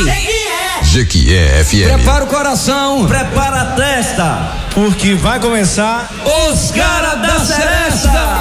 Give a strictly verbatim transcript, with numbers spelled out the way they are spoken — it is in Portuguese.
Jequié F M. Prepara o coração, prepara a testa, porque vai começar os caras da Seresta.